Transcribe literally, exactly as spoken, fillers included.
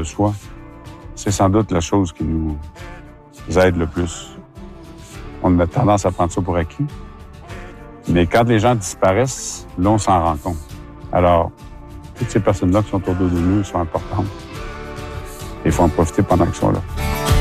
de soi, c'est sans doute la chose qui nous aide le plus. On a tendance à prendre ça pour acquis. Mais quand les gens disparaissent, là, on s'en rend compte. Alors, toutes ces personnes-là qui sont autour de nous sont importantes. Il faut en profiter pendant qu'ils sont là.